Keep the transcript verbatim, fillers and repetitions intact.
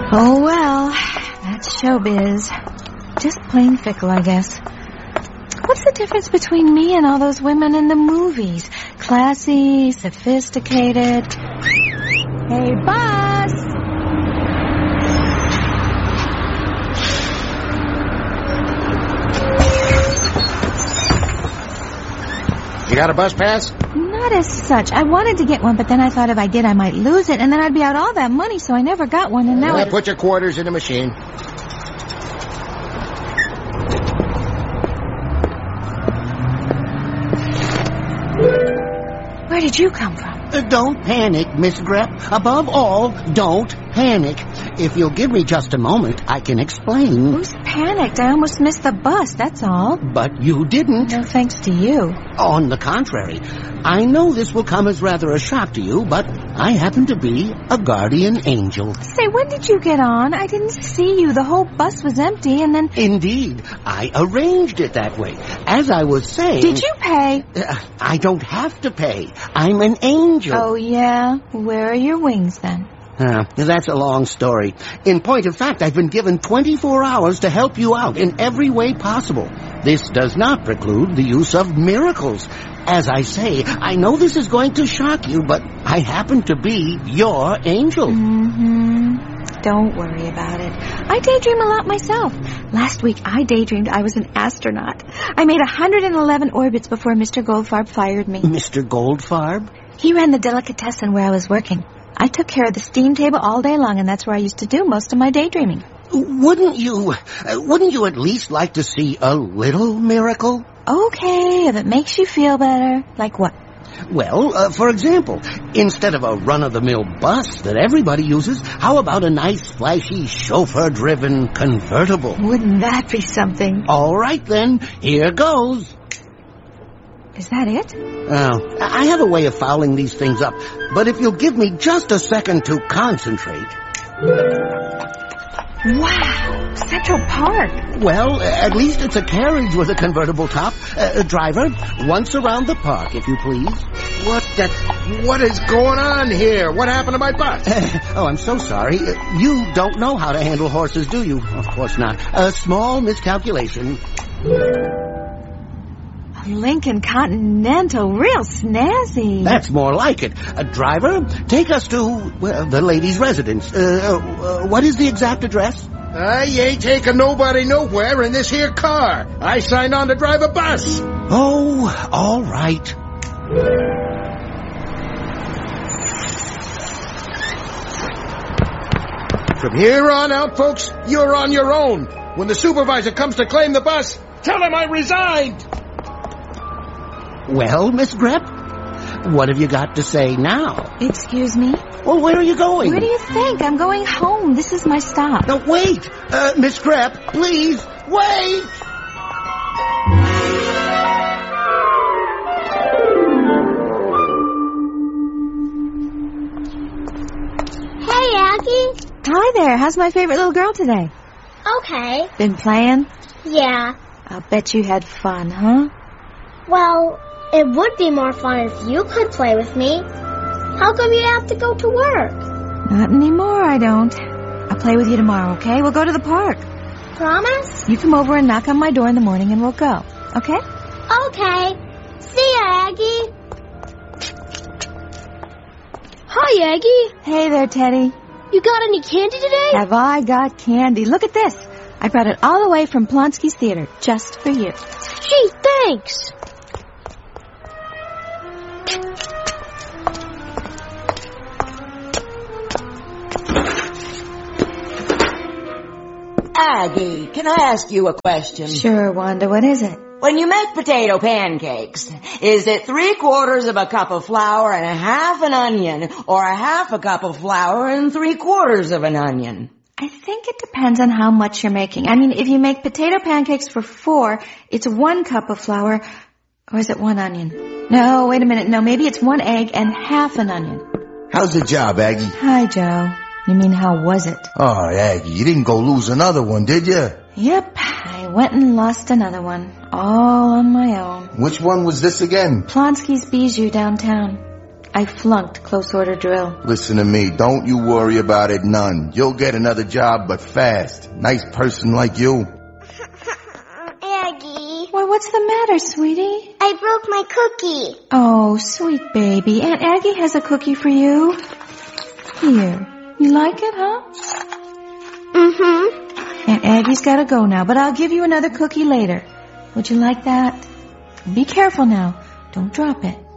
Oh, well, that's showbiz. Just plain fickle, I guess. What's the difference between me and all those women in the movies? Classy, sophisticated. Hey, boss! You got a bus pass? Not as such. I wanted to get one, but then I thought if I did, I might lose it, and then I'd be out all that money, so I never got one, and now Yeah, I... put your quarters in the machine. Where did you come from? Uh, don't panic, Miss Grep. Above all, don't panic. If you'll give me just a moment, I can explain. Who's panicked? I almost missed the bus, that's all. But you didn't. No thanks to you. On the contrary, I know this will come as rather a shock to you, but I happen to be a guardian angel. Say, when did you get on? I didn't see you. The whole bus was empty, and then... Indeed, I arranged it that way. As I was saying... Did you pay? Uh, I don't have to pay. I'm an angel. Oh, yeah? Where are your wings, then? Uh, that's a long story. In point of fact, I've been given twenty-four hours to help you out in every way possible. This does not preclude the use of miracles. As I say, I know this is going to shock you, but I happen to be your angel. Mm-hmm. Don't worry about it. I daydream a lot myself. Last week, I daydreamed I was an astronaut. I made one hundred eleven orbits before Mister Goldfarb fired me. Mister Goldfarb? He ran the delicatessen where I was working. I took care of the steam table all day long, and that's where I used to do most of my daydreaming. Wouldn't you, uh, wouldn't you at least like to see a little miracle? Okay, if it makes you feel better. Like what? Well, uh, for example, instead of a run-of-the-mill bus that everybody uses, how about a nice, flashy, chauffeur-driven convertible? Wouldn't that be something? All right, then. Here goes. Is that it? Oh, I have a way of fouling these things up, but if you'll give me just a second to concentrate... Wow, Central Park. Well, at least it's a carriage with a convertible top. Uh, driver, once around the park, if you please. What the... What is going on here? What happened to my bus? Uh, oh, I'm so sorry. Uh, you don't know how to handle horses, do you? Of course not. A small miscalculation. Lincoln Continental, real snazzy. That's more like it. Uh, driver, take us to, well, the lady's residence. Uh, uh, what is the exact address? I ain't taking nobody nowhere in this here car. I signed on to drive a bus. Oh, all right. From here on out, folks, you're on your own. When the supervisor comes to claim the bus, tell him I resigned. Well, Miss Grep, what have you got to say now? Excuse me? Well, where are you going? Where do you think? I'm going home. This is my stop. No, wait! Uh, Miss Grep, please, wait! Hey, Aggie. Hi there. How's my favorite little girl today? Okay. Been playing? Yeah. I'll bet you had fun, huh? Well, it would be more fun if you could play with me. How come you have to go to work? Not anymore, I don't. I'll play with you tomorrow, okay? We'll go to the park. Promise? You come over and knock on my door in the morning and we'll go, okay? Okay. See ya, Aggie. Hi, Aggie. Hey there, Teddy. You got any candy today? Have I got candy? Look at this. I brought it all the way from Plonsky's Theater, just for you. Gee, thanks. Aggie, can I ask you a question? Sure, Wanda. What is it? When you make potato pancakes, is it three quarters of a cup of flour and a half an onion, or a half a cup of flour and three quarters of an onion? I think it depends on how much you're making. I mean, if you make potato pancakes for four, it's one cup of flour, or is it one onion? No, wait a minute. No, maybe it's one egg and half an onion. How's the job, Aggie? Hi, Joe. You mean, how was it? Oh, Aggie, you didn't go lose another one, did you? Yep, I went and lost another one, all on my own. Which one was this again? Plonsky's Bijou downtown. I flunked close order drill. Listen to me. Don't you worry about it none. You'll get another job, but fast. Nice person like you. Aggie. Why, what's the matter, sweetie? I broke my cookie. Oh, sweet baby. Aunt Aggie has a cookie for you. Here. You like it, huh? Mm-hmm. Aunt Aggie's gotta go now, but I'll give you another cookie later. Would you like that? Be careful now. Don't drop it.